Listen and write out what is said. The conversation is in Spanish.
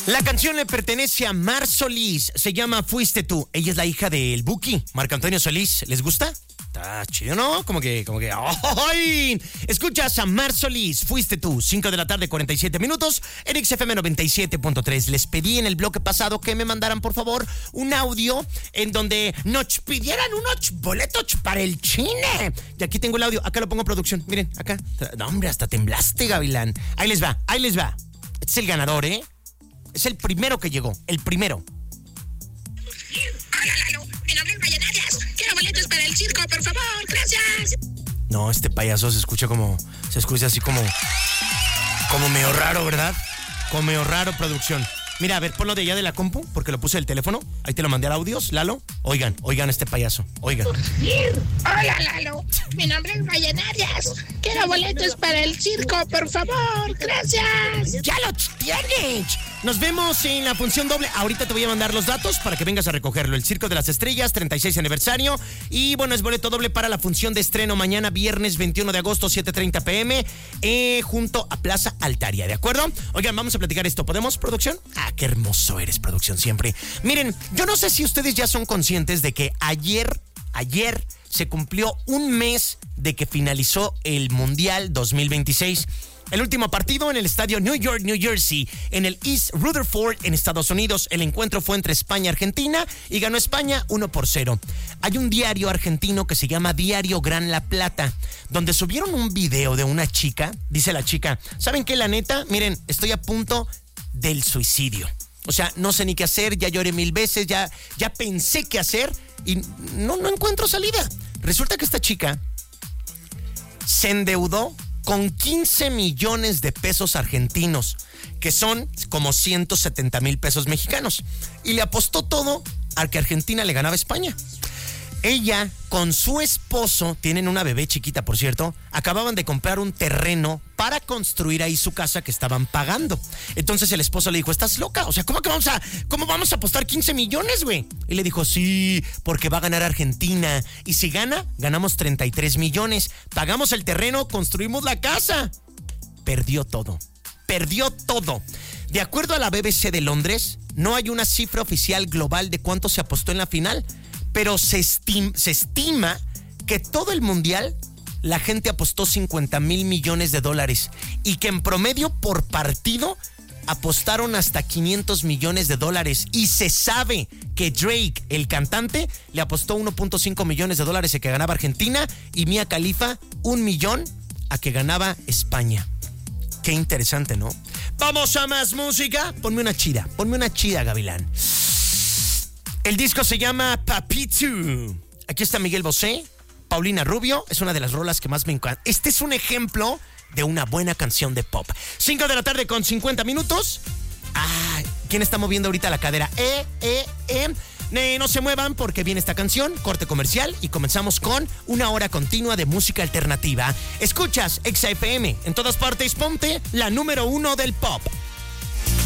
La canción le pertenece a Mar Solís, se llama Fuiste Tú. Ella es la hija del Buki, Marco Antonio Solís. ¿Les gusta? Está chido, ¿no? Como que... ¡Ay! Escuchas a Mar Solís, Fuiste Tú, 5 de la tarde, 47 minutos, en XFM 97.3. Les pedí en el bloque pasado que me mandaran, por favor, un audio en donde nos pidieran unos boletos para el cine. Y aquí tengo el audio, acá lo pongo en producción. Miren, acá. No, hombre, hasta temblaste, Gavilán. Ahí les va. Este es el ganador, ¿eh? Es el primero que llegó, el primero. Hola, Lalo. Mi nombre es Vallenarias. Quiero boletos para el circo, por favor. Gracias. No, este payaso se escucha así como medio raro, ¿verdad? Como medio raro, producción. Mira, a ver, ponlo de allá de la compu, porque lo puse del teléfono. Ahí te lo mandé al audios, Lalo. Oigan este payaso, oigan. Hola, Lalo. Mi nombre es Vallenarias. Quiero boletos para el circo, por favor. Gracias. ¡Ya lo tienes! Nos vemos en la función doble. Ahorita te voy a mandar los datos para que vengas a recogerlo. El Circo de las Estrellas, 36 aniversario. Y bueno, es boleto doble para la función de estreno mañana, viernes 21 de agosto, 7:30 p.m. Junto a Plaza Altaria, ¿de acuerdo? Oigan, vamos a platicar esto. ¿Podemos, producción? Ah, qué hermoso eres, producción, siempre. Miren, yo no sé si ustedes ya son conscientes de que ayer se cumplió un mes de que finalizó el Mundial 2026. El último partido en el estadio New York, New Jersey, en el East Rutherford, en Estados Unidos. El encuentro fue entre España y Argentina y ganó España 1-0. Hay un diario argentino que se llama Diario Gran La Plata, donde subieron un video de una chica. Dice la chica, ¿saben qué? La neta, miren, estoy a punto del suicidio. O sea, no sé ni qué hacer, ya lloré 1000 veces, ya pensé qué hacer y no encuentro salida. Resulta que esta chica se endeudó con 15 millones de pesos argentinos, que son como 170,000 pesos mexicanos. Y le apostó todo a que Argentina le ganaba a España. Ella, con su esposo, tienen una bebé chiquita, por cierto, acababan de comprar un terreno para construir ahí su casa que estaban pagando. Entonces el esposo le dijo, ¿estás loca? O sea, ¿cómo vamos a apostar 15 millones, güey? Y le dijo, sí, porque va a ganar Argentina. Y si gana, ganamos 33 millones. Pagamos el terreno, construimos la casa. Perdió todo. De acuerdo a la BBC de Londres, no hay una cifra oficial global de cuánto se apostó en la final, pero se estima que todo el mundial la gente apostó 50,000 millones de dólares y que en promedio por partido apostaron hasta 500 millones de dólares. Y se sabe que Drake, el cantante, le apostó 1.5 millones de dólares a que ganaba Argentina y Mia Khalifa 1 millón a que ganaba España. Qué interesante, ¿no? Vamos a más música. Ponme una chida, Gavilán. El disco se llama Papitu. Aquí está Miguel Bosé, Paulina Rubio. Es una de las rolas que más me encanta. Este es un ejemplo de una buena canción de pop. 5 de la tarde con 50 minutos. ¿Quién está moviendo ahorita la cadera? No se muevan porque viene esta canción, corte comercial, y comenzamos con una hora continua de música alternativa. Escuchas XFM, en todas partes ponte la número 1 del pop.